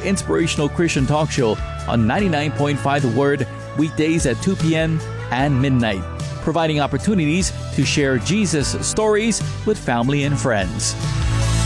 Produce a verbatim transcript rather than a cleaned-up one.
inspirational Christian talk show on ninety-nine point five The Word, weekdays at two p.m. and midnight, providing opportunities to share Jesus stories with family and friends.